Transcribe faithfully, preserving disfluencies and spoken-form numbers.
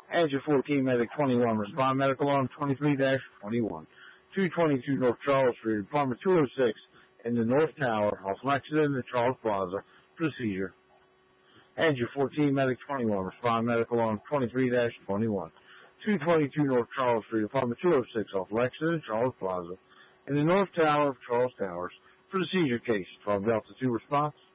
Angel fourteen, Medic twenty-one, respond medical alarm twenty-three dash twenty-one. two twenty-two North Charles Street, apartment two oh six in the North Tower, off Lexington and Charles Plaza, procedure. Angel fourteen, Medic twenty-one, respond medical alarm twenty-three dash twenty-one. two twenty-two North Charles Street, apartment two oh six, off Lexington and Charles Plaza, in the North Tower of Charles Towers, procedure case. twelve Delta two response.